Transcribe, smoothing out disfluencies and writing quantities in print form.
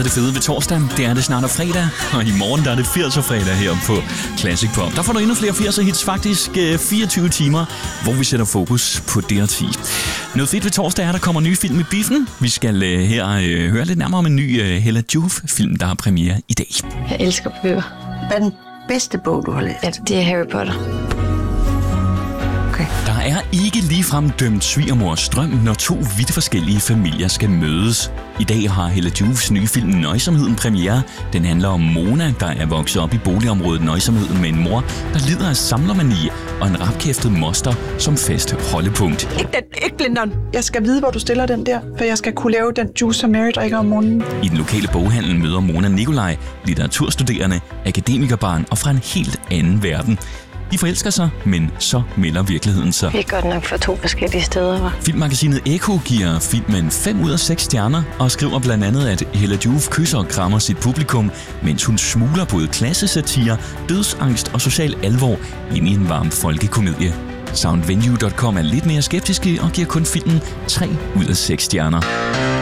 det fede ved torsdag. Det er det snart fredag, og i morgen der er det 80'er fredag her på Classic Pop. Der får du endnu flere 80'er hits, faktisk 24 timer, hvor vi sætter fokus på DRT. Noget fedt ved torsdag er, der kommer nye film i biffen. Vi skal her høre lidt nærmere om en ny Hella Joof-film, der har premiere i dag. Jeg elsker bøger. Hvad er den bedste bog, du har læst? Ja, det er Harry Potter. Okay. Der er ikke ligefrem dømt svigermors drøm, når to vidt forskellige familier skal mødes. I dag har Hella Joofs nye film Nøjsomheden premiere. Den handler om Mona, der er vokset op i boligområdet Nøjsomheden med en mor, der lider af samlermani og en rapkæftet moster som fast holdepunkt. Ikke blinderen. Jeg skal vide, hvor du stiller den der, for jeg skal kunne lave den juice, som Mary drikker om morgenen. I den lokale boghandel møder Mona Nikolaj, litteraturstuderende, akademikerbarn og fra en helt anden verden. De forelsker sig, men så melder virkeligheden sig. Vi er godt nok fra to forskellige steder, hva'? Filmmagasinet Ekko giver filmen 5 ud af 6 stjerner og skriver blandt andet, at Hella Joof kysser og krammer sit publikum, mens hun smugler både klassesatire, dødsangst og social alvor ind i en varm folkekomedie. Soundvenue.com er lidt mere skeptiske og giver kun filmen 3 ud af 6 stjerner.